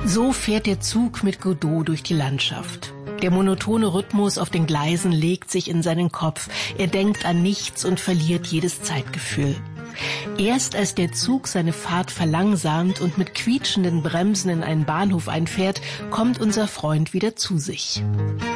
So fährt der Zug mit Godot durch die Landschaft. Der monotone Rhythmus auf den Gleisen legt sich in seinen Kopf. Er denkt an nichts und verliert jedes Zeitgefühl. Erst als der Zug seine Fahrt verlangsamt und mit quietschenden Bremsen in einen Bahnhof einfährt, kommt unser Freund wieder zu sich.